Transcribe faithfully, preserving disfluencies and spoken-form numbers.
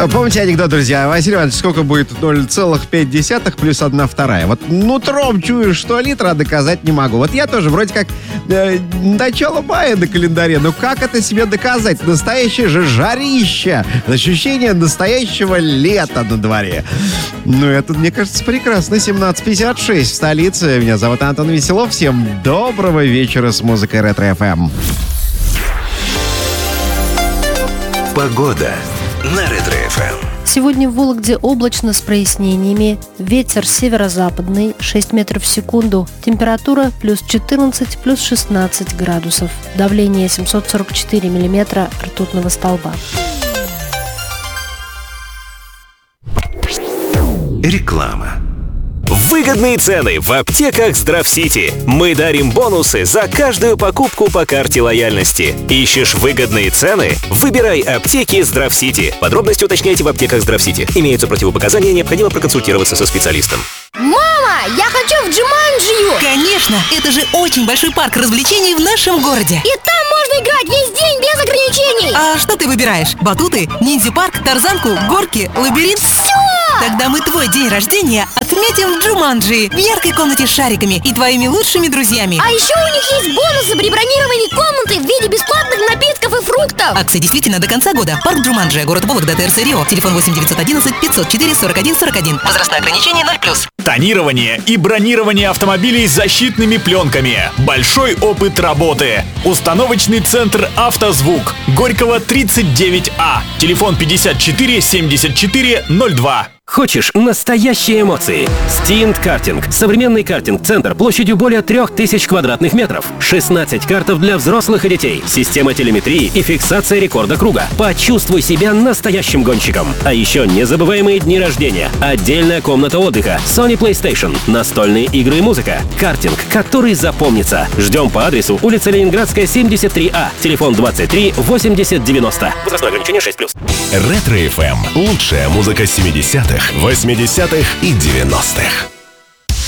Помните анекдот, друзья? Василий Иванович, сколько будет ноль целых пять десятых плюс одна вторая? Вот нутром чую, что литра, а доказать не могу. Вот я тоже вроде как э, начало мая на календаре. Но как это себе доказать? Настоящее же жарище. Ощущение настоящего лета на дворе. Ну, это, мне кажется, прекрасно. семнадцать пятьдесят шесть в столице. Меня зовут Антон Веселов. Всем доброго вечера с музыкой Ретро эф эм. Погода на Ретро эф эм. Сегодня в Вологде облачно с прояснениями. Ветер северо-западный шесть метров в секунду. Температура плюс четырнадцать, плюс шестнадцать градусов. Давление семьсот сорок четыре миллиметра ртутного столба. Реклама. Выгодные цены в аптеках Здравсити. Мы дарим бонусы за каждую покупку по карте лояльности. Ищешь выгодные цены? Выбирай аптеки Здравсити. Подробности уточняйте в аптеках Здравсити. Имеются противопоказания, необходимо проконсультироваться со специалистом. Мама, я хочу в Джуманджию! Конечно, это же очень большой парк развлечений в нашем городе. И там можно играть весь день без ограничений. А что ты выбираешь? Батуты, ниндзя-парк, тарзанку, горки, лабиринт? Все! Тогда мы твой день рождения отметим в Джуманджи, в яркой комнате с шариками и твоими лучшими друзьями. А еще у них есть бонусы при бронировании комнаты в виде бесплатных напитков и фруктов. Акция действительно до конца года. Парк Джуманджи, город Вологда, ТРЦ Рио. Телефон восемь девятьсот одиннадцать пятьсот четыре сорок один сорок один. Возрастное ограничение ноль плюс. Тонирование и бронирование автомобилей с защитными пленками. Большой опыт работы. Установочный центр «Автозвук». Горького, тридцать девять А. Телефон пятьдесят четыре семьдесят четыре ноль два. Хочешь настоящие эмоции? Стинт Картинг. Современный картинг-центр площадью более трех тысяч квадратных метров. шестнадцать картов для взрослых и детей. Система телеметрии и фиксация рекорда круга. Почувствуй себя настоящим гонщиком. А еще незабываемые дни рождения. Отдельная комната отдыха. Sony PlayStation. Настольные игры и музыка. Картинг, который запомнится. Ждем по адресу улица Ленинградская, семьдесят три А. Телефон двадцать три восемьдесят девяносто. Возрастное ограничение шесть плюс. Ретро эф эм. Лучшая музыка семидесятых, восьмидесятых и девяностых.